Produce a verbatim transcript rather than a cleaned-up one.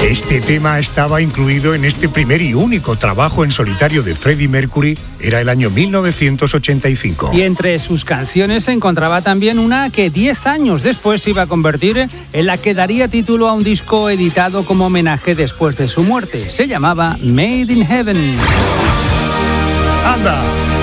Este tema estaba incluido en este primer y único trabajo en solitario de Freddie Mercury. Era el año mil novecientos ochenta y cinco. Y entre sus canciones se encontraba también una que diez años después se iba a convertir en la que daría título a un disco editado como homenaje después de su muerte. Se llamaba Made in Heaven. ¡Anda!